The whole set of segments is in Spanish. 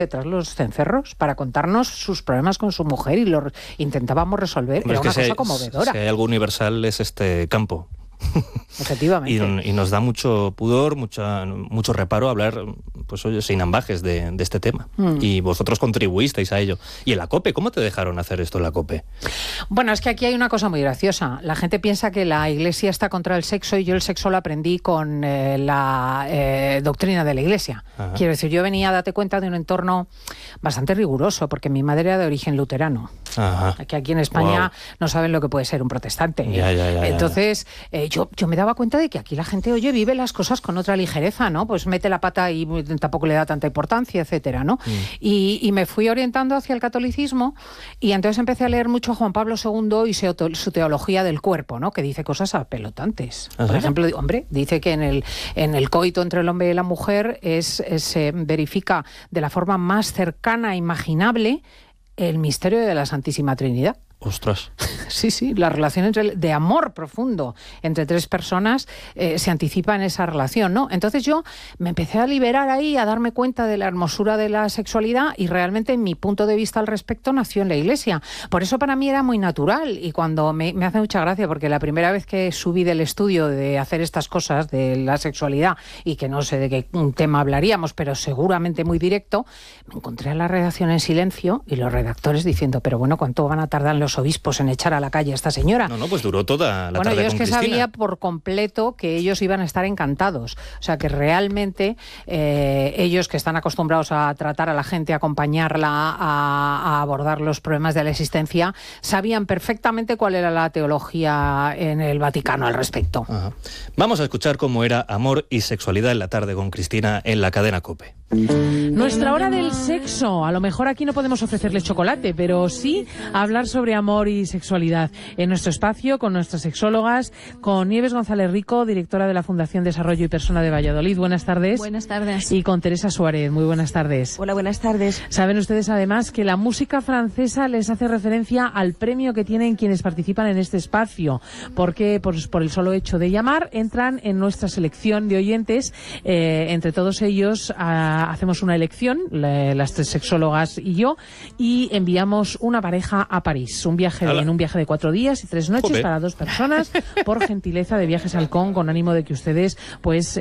detrás de los cencerros para contarnos sus problemas con su mujer y los intentábamos resolver. Era una cosa conmovedora. Si hay algo universal es este campo. Efectivamente. Y nos da mucho pudor, mucho reparo hablar, pues oye, sin ambajes de este tema. Y vosotros contribuisteis a ello. Y en la COPE, ¿cómo te dejaron hacer esto en la COPE? Bueno, es que aquí hay una cosa muy graciosa. La gente piensa que la Iglesia está contra el sexo y yo el sexo lo aprendí con la doctrina de la Iglesia. Ajá. Quiero decir, yo venía, date cuenta, de un entorno bastante riguroso, porque mi madre era de origen luterano. Ajá. Que aquí en España no saben lo que puede ser un protestante. Entonces, yo me daba cuenta de que aquí la gente, oye, vive las cosas con otra ligereza, ¿no? Pues mete la pata y tampoco le da tanta importancia, etcétera, ¿no? Y me fui orientando hacia el catolicismo y entonces empecé a leer mucho a Juan Pablo II y su teología del cuerpo, ¿no? Que dice cosas apelotantes. Por ejemplo, hombre, dice que en el coito entre el hombre y la mujer se verifica de la forma más cercana e imaginable el misterio de la Santísima Trinidad. ¡Ostras! Sí, la relación de amor profundo entre tres personas se anticipa en esa relación, ¿no? Entonces yo me empecé a liberar ahí, a darme cuenta de la hermosura de la sexualidad y realmente mi punto de vista al respecto nació en la Iglesia. Por eso para mí era muy natural y cuando me hace mucha gracia porque la primera vez que subí del estudio de hacer estas cosas de la sexualidad y que no sé de qué tema hablaríamos, pero seguramente muy directo, me encontré a la redacción en silencio y los redactores diciendo, pero bueno, ¿cuánto van a tardar los obispos en echar a la calle a esta señora? No, pues duró toda la tarde con Cristina. Bueno, yo es que sabía por completo que ellos iban a estar encantados. O sea, que realmente ellos que están acostumbrados a tratar a la gente, a acompañarla, a abordar los problemas de la existencia, sabían perfectamente cuál era la teología en el Vaticano al respecto. Ajá. Vamos a escuchar cómo era amor y sexualidad en la tarde con Cristina en la cadena COPE. Nuestra hora del sexo. A lo mejor aquí no podemos ofrecerles chocolate, pero sí hablar sobre amor y sexualidad. En nuestro espacio, con nuestras sexólogas, con Nieves González Rico, directora de la Fundación Desarrollo y Persona de Valladolid. Buenas tardes. Buenas tardes. Y con Teresa Suárez. Muy buenas tardes. Hola, buenas tardes. Saben ustedes además que la música francesa les hace referencia al premio que tienen quienes participan en este espacio, porque por el solo hecho de llamar entran en nuestra selección de oyentes. Entre todos ellos hacemos una elección, las tres sexólogas y yo, y enviamos una pareja a París. En un viaje de 4 días y 3 noches para 2 personas, por gentileza de Viajes Halcón, con ánimo de que ustedes pues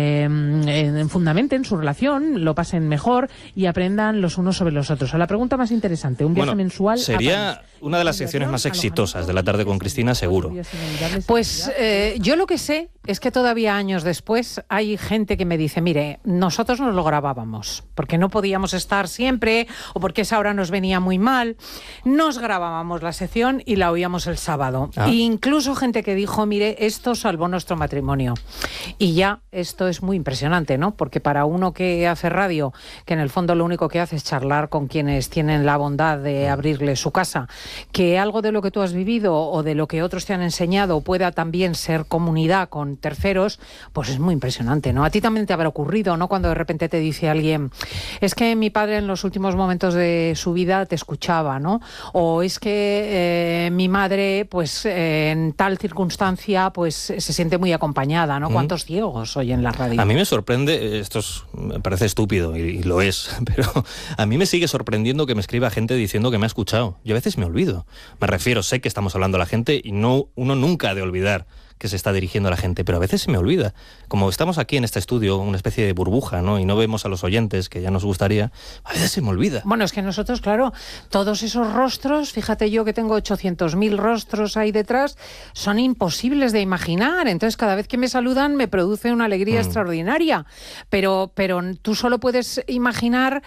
fundamenten su relación, lo pasen mejor y aprendan los unos sobre los otros. A la pregunta más interesante, un viaje mensual sería una de las secciones más exitosas de la tarde con Cristina, seguro. Pues yo lo que sé es que todavía años después hay gente que me dice, mire, nosotros nos lo grabábamos, porque no podíamos estar siempre o porque esa hora nos venía muy mal, nos grabábamos la sección y la oíamos el sábado. E incluso gente que dijo, mire, esto salvó nuestro matrimonio. Y ya esto es muy impresionante, ¿no? Porque para uno que hace radio, que en el fondo lo único que hace es charlar con quienes tienen la bondad de abrirle su casa, que algo de lo que tú has vivido o de lo que otros te han enseñado pueda también ser comunidad con terceros, pues es muy impresionante, ¿no? A ti también te habrá ocurrido, ¿no? Cuando de repente te dice alguien, es que mi padre en los últimos momentos de su vida te escuchaba, ¿no? O es que mi madre, pues en tal circunstancia, pues se siente muy acompañada, ¿no? ¿Cuántos ciegos oyen la radio? A mí me sorprende, me parece estúpido y lo es, pero a mí me sigue sorprendiendo que me escriba gente diciendo que me ha escuchado. Yo a veces me olvido. Me refiero, sé que estamos hablando a la gente y uno nunca ha de olvidar que se está dirigiendo a la gente, pero a veces se me olvida. Como estamos aquí en este estudio, una especie de burbuja, ¿no? Y no vemos a los oyentes, que ya nos gustaría, a veces se me olvida. Bueno, es que nosotros, claro, todos esos rostros, fíjate yo que tengo 800.000 rostros ahí detrás, son imposibles de imaginar. Entonces, cada vez que me saludan me produce una alegría extraordinaria. Pero tú solo puedes imaginar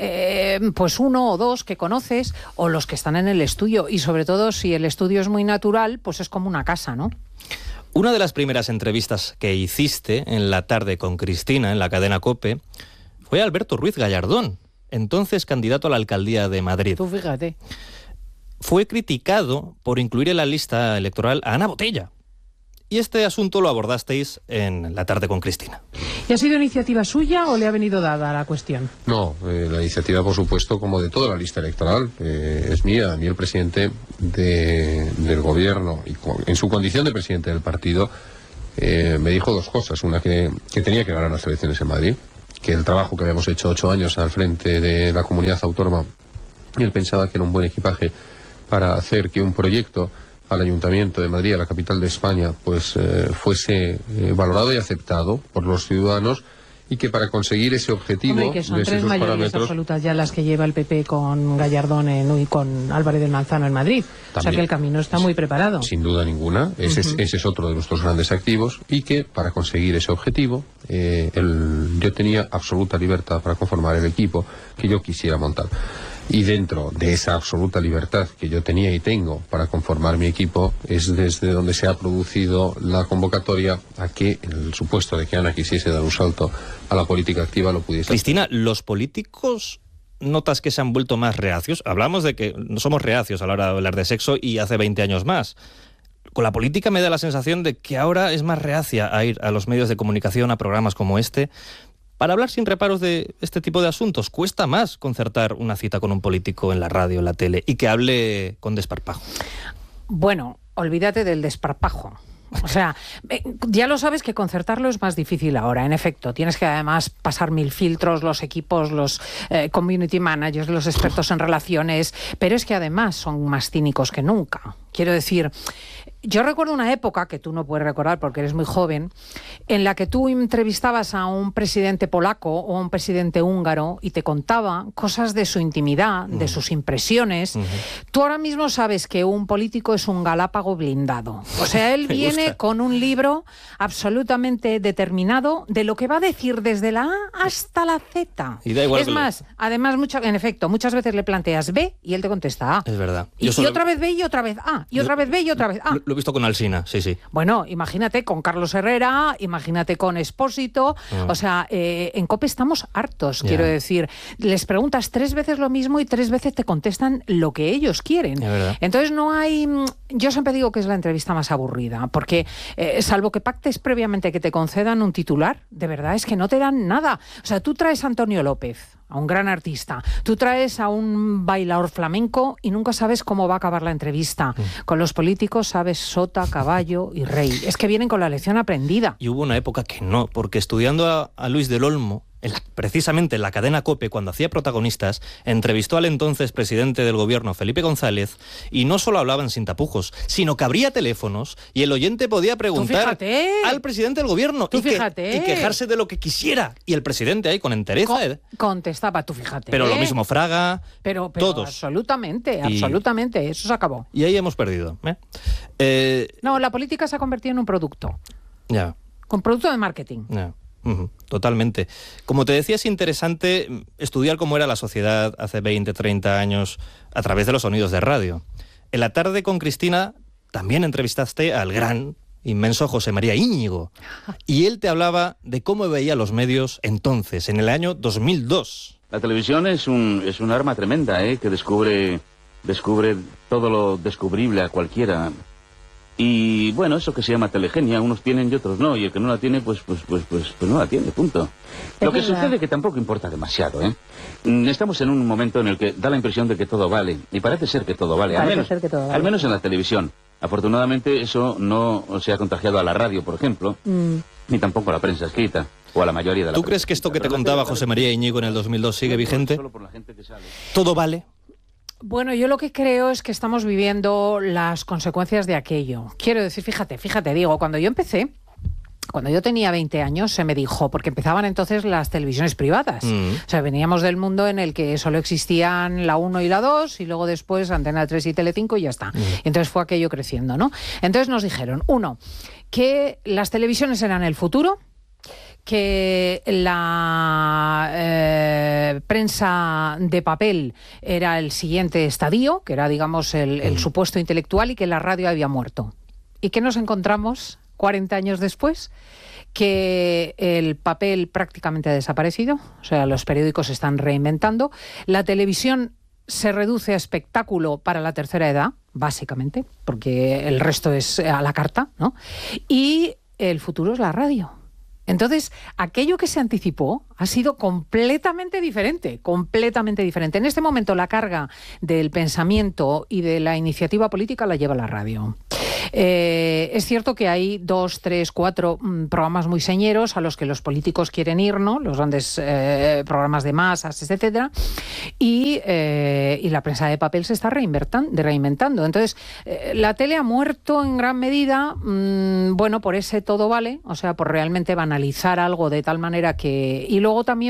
pues 1 o 2 que conoces o los que están en el estudio. Y sobre todo, si el estudio es muy natural, pues es como una casa, ¿no? Una de las primeras entrevistas que hiciste en la tarde con Cristina, en la cadena COPE, fue a Alberto Ruiz Gallardón, entonces candidato a la alcaldía de Madrid. Tú fíjate. Fue criticado por incluir en la lista electoral a Ana Botella. Y este asunto lo abordasteis en la tarde con Cristina. ¿Y ha sido iniciativa suya o le ha venido dada la cuestión? No, la iniciativa, por supuesto, como de toda la lista electoral, es mía. A mí el presidente del gobierno, y en su condición de presidente del partido, me dijo 2 cosas. Una, que tenía que ganar las elecciones en Madrid, que el trabajo que habíamos hecho 8 años al frente de la comunidad autónoma, él pensaba que era un buen equipaje para hacer que un proyecto al Ayuntamiento de Madrid, a la capital de España, pues fuese valorado y aceptado por los ciudadanos, y que para conseguir ese objetivo... Hombre, que son de 3 esos mayorías parámetros, absolutas ya las que lleva el PP con Gallardón y con Álvarez del Manzano en Madrid. También, o sea que el camino está muy preparado. Sin duda ninguna, ese es otro de nuestros grandes activos, y que para conseguir ese objetivo yo tenía absoluta libertad para conformar el equipo que yo quisiera montar. Y dentro de esa absoluta libertad que yo tenía y tengo para conformar mi equipo, es desde donde se ha producido la convocatoria a que, en el supuesto de que Ana quisiese dar un salto a la política activa, lo pudiese. Cristina, ¿los políticos notas que se han vuelto más reacios? Hablamos de que no somos reacios a la hora de hablar de sexo, y hace 20 años más. Con la política me da la sensación de que ahora es más reacia a ir a los medios de comunicación, a programas como este, para hablar sin reparos de este tipo de asuntos. Cuesta más concertar una cita con un político en la radio, en la tele, y que hable con desparpajo. Bueno, olvídate del desparpajo. O sea, ya lo sabes que concertarlo es más difícil ahora. En efecto, tienes que además pasar 1000 filtros, los equipos, los community managers, los expertos en relaciones, pero es que además son más cínicos que nunca. Quiero decir, yo recuerdo una época, que tú no puedes recordar porque eres muy joven, en la que tú entrevistabas a un presidente polaco o a un presidente húngaro y te contaba cosas de su intimidad, de sus impresiones. Tú ahora mismo sabes que un político es un galápago blindado. O sea, él viene con un libro absolutamente determinado de lo que va a decir desde la A hasta la Z. Y da igual, es más, además, en efecto, muchas veces le planteas B y él te contesta A. Es verdad. Y otra vez B y otra vez A. Y otra vez B y otra vez A. Lo he visto con Alsina, sí, sí. Bueno, imagínate con Carlos Herrera, imagínate con Expósito. O sea, en COPE estamos hartos, quiero decir. Les preguntas 3 veces lo mismo y 3 veces te contestan lo que ellos quieren. Entonces no hay... Yo siempre digo que es la entrevista más aburrida, porque salvo que pactes previamente que te concedan un titular, de verdad es que no te dan nada. O sea, tú traes a Antonio López, a un gran artista, tú traes a un bailador flamenco y nunca sabes cómo va a acabar la entrevista. Con los políticos sabes sota, caballo y rey. Es que vienen con la lección aprendida. Y hubo una época que no, porque estudiando a Luis del Olmo, precisamente en la cadena COPE, cuando hacía Protagonistas, entrevistó al entonces presidente del gobierno, Felipe González, y no solo hablaban sin tapujos, sino que abría teléfonos y el oyente podía preguntar al presidente del gobierno y quejarse de lo que quisiera. Y el presidente ahí con entereza contestaba, tú fíjate. Pero lo mismo Fraga, pero todos. Absolutamente, eso se acabó. Y ahí hemos perdido. No, la política se ha convertido en un producto. Ya. Con producto de marketing. Ya. Totalmente. Como te decía, es interesante estudiar cómo era la sociedad hace 20, 30 años a través de los sonidos de radio. En la tarde con Cristina también entrevistaste al gran, inmenso José María Íñigo, y él te hablaba de cómo veía los medios entonces, en el año 2002. La televisión es un arma tremenda, que descubre todo lo descubrible a cualquiera. Y bueno, eso que se llama telegenia, unos tienen y otros no, y el que no la tiene, pues no la tiene, punto. Lo que sucede es que tampoco importa demasiado, Estamos en un momento en el que da la impresión de que todo vale, y parece ser que todo vale, al menos en la televisión. Afortunadamente eso no se ha contagiado a la radio, por ejemplo, ni tampoco a la prensa escrita, o a la mayoría de la ¿Tú crees que esto que te contaba José María Íñigo en el 2002 sigue vigente? Solo por la gente que sale. ¿Todo vale? Bueno, yo lo que creo es que estamos viviendo las consecuencias de aquello. Quiero decir, fíjate, digo, cuando yo empecé, cuando yo tenía 20 años, se me dijo, porque empezaban entonces las televisiones privadas. O sea, veníamos del mundo en el que solo existían la 1 y la 2, y luego después Antena 3 y Telecinco y ya está. Y entonces fue aquello creciendo, ¿no? Entonces nos dijeron, uno, que las televisiones eran el futuro, que la prensa de papel era el siguiente estadio, que era, digamos, el supuesto intelectual, y que la radio había muerto. ¿Y qué nos encontramos 40 años después? Que el papel prácticamente ha desaparecido, o sea, los periódicos se están reinventando, la televisión se reduce a espectáculo para la tercera edad, básicamente, porque el resto es a la carta, ¿no? Y el futuro es la radio. Entonces, aquello que se anticipó ha sido completamente diferente, completamente diferente. En este momento la carga del pensamiento y de la iniciativa política la lleva la radio. Es cierto que hay 2, 3, 4 programas muy señeros a los que los políticos quieren ir, ¿no? Los grandes programas de masas, etcétera, y la prensa de papel se está reinventando. Entonces, la tele ha muerto en gran medida, bueno, por ese todo vale, o sea, por realmente banalizar algo de tal manera que... Y luego también